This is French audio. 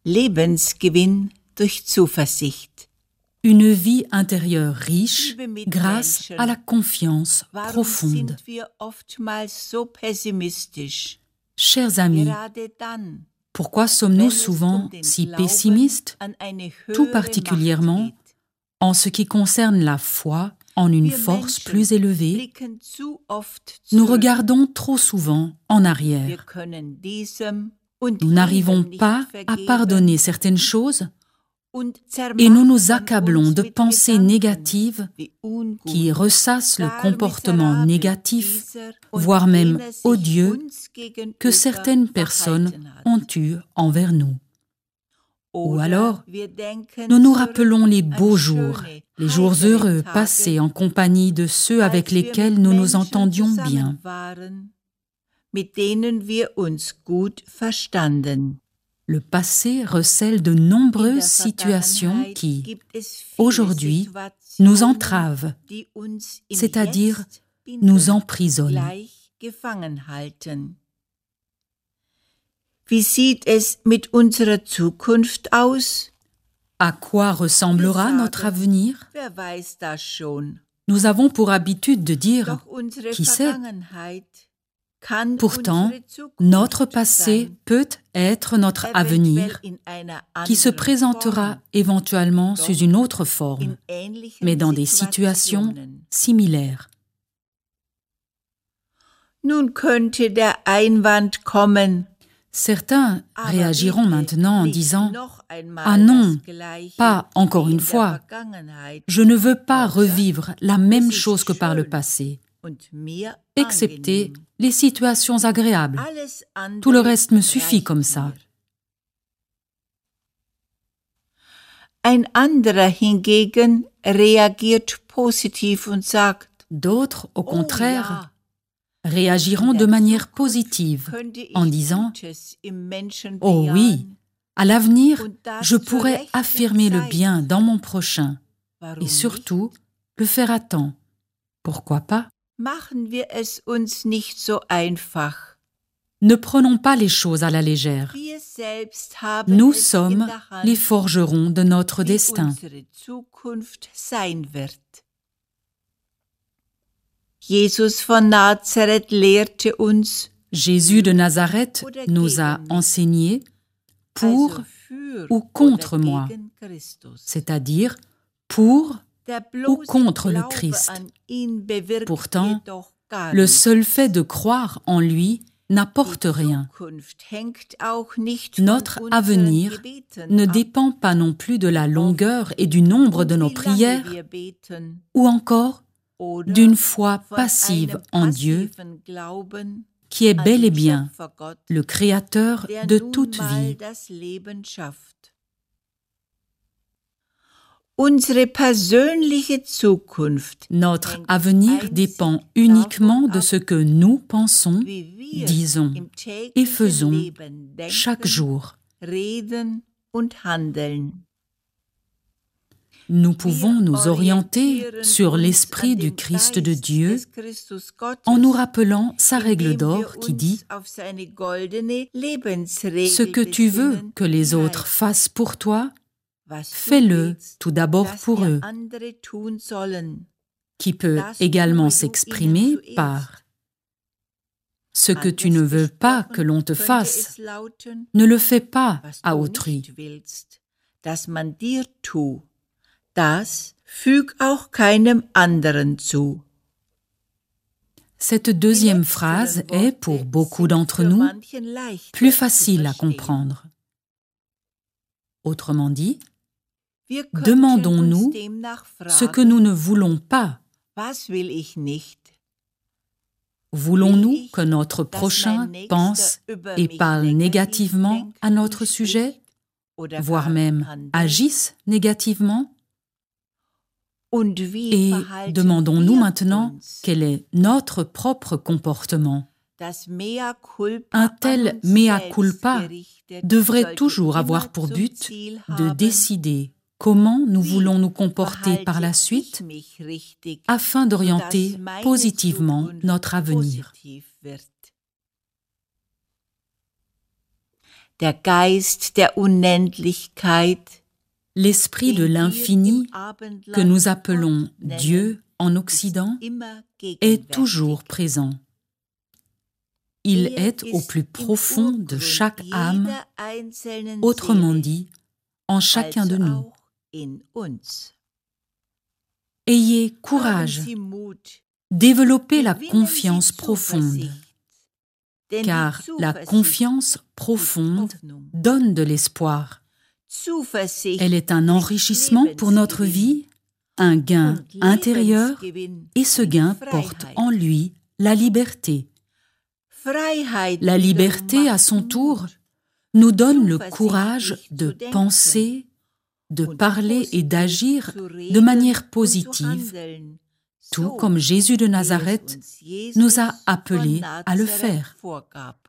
Lebensgewinn durch Zuversicht. Une vie intérieure riche grâce à la confiance profonde. Chers amis, pourquoi sommes-nous souvent si pessimistes, tout particulièrement en ce qui concerne la foi en une force plus élevée? Nous regardons trop souvent en arrière. Nous n'arrivons pas à pardonner certaines choses et nous nous accablons de pensées négatives qui ressassent le comportement négatif, voire même odieux, que certaines personnes ont eu envers nous. Ou alors, nous nous rappelons les beaux jours, les jours heureux passés en compagnie de ceux avec lesquels nous nous entendions bien. Le passé recèle de nombreuses situations qui, aujourd'hui, nous entravent, c'est-à-dire nous emprisonnent. Wie sieht es mit unserer Zukunft aus? À quoi ressemblera notre avenir? Wer weiß das schon? Nous avons pour habitude de dire Doch unsere « qui sait ?» Vergangenheit kann Pourtant, unsere Zukunft notre passé sein. peut être notre avenir Eventuell in einer qui se anderen présentera Form, éventuellement sous une autre forme, in ähnlichen mais dans des situations Situationen. similaires. Nun könnte der Einwand kommen, Certains aber réagiront bitte maintenant en nicht disant noch einmal « Ah non, das Gleiche pas encore wie une in der fois. Vergangenheit, Je ne veux pas außer revivre la même es ist chose que par le schön passé, und mir excepté angenehm. les situations agréables. Alles andere Tout le reste me suffit reicht comme ça. » mir. Ein anderer hingegen reagiert positiv und sagt, D'autres, au oh contraire, ja, réagiront in de der manière Zukunft positive könnte ich en disant Gutes im Menschen « Oh oui, bejahen. à l'avenir, Und das je zur pourrais rechten affirmer le Zeit. bien dans mon prochain Warum et nicht? surtout le faire à temps. Pourquoi pas? Machen wir es uns nicht so einfach. Ne prenons pas les choses à la légère. Wir selbst haben Nous es in sommes der Hand, les forgerons de notre wie destin. unsere Zukunft sein wird. Jesus von Nazareth lehrte uns, Jésus de Nazareth oder nous a gegen mich, enseigné pour also für ou contre oder moi, gegen Christus. c'est-à-dire pour. Der ou bloße contre le Glaube Christ. an ihn bewirkt Pourtant, jedoch gar le nichts. seul fait de croire en lui n'apporte Die rien. Zukunft hängt auch nicht von Notre unseren avenir Gebeten ne ab. dépend pas non plus de la longueur et du nombre de Und nos wie lange prières wir beten, ou encore oder d'une foi von passive einem en Dieu passiven Glauben qui est an bel et den bien Schöpfergott, le Créateur der de nun toute mal vie. das Leben schafft. Unsere persönliche Zukunft Notre hängt avenir einzig dépend uniquement davon de ab, ce que nous pensons, wie wir disons im et täglichen faisons Leben denken, chaque jour. reden und handeln. Nous pouvons nous orienter orientieren sur uns l'Esprit an du dem Christ de Geist Dieu des Christus Gottes, en nous rappelant sa règle indem wir d'or qui uns dit auf seine goldene Lebensregel « Ce que tu veux besinnen, que les die autres heißt, fassent pour toi, was du fais-le willst, tout d'abord dass pour dir eux », andere tun sollen. qui peut Das également tue du s'exprimer ihnen zuerst. par « Ce que tu Anders ne veux pas gesprochen que l'on te könnte fasse, es lauten, ne le fais pas was à du autrui. nicht willst, dass man dir tu, das füg auch keinem anderen zu. » Cette deuxième phrase est, pour beaucoup d'entre nous, plus facile à comprendre. Autrement dit, demandons-nous ce que nous ne voulons pas. Was will ich nicht? Voulons-nous que notre prochain pense et parle négativement à notre sujet, voire même agisse négativement? Et demandons-nous maintenant quel est notre propre comportement. Un tel mea culpa devrait toujours avoir pour but de décider comment nous voulons nous comporter par la suite afin d'orienter positivement notre avenir. der Geist der Unendlichkeit, l'esprit de l'infini que nous appelons Dieu en Occident est toujours présent. Il est au plus profond de chaque âme, autrement dit, en chacun de nous. Ayez courage, développez la confiance profonde, car la confiance profonde donne de l'espoir. Elle est un enrichissement pour notre vie, un gain intérieur, et ce gain porte en lui la liberté. La liberté, à son tour, nous donne le courage de penser, de parler et d'agir de manière positive, tout comme Jésus de Nazareth nous a appelés à le faire.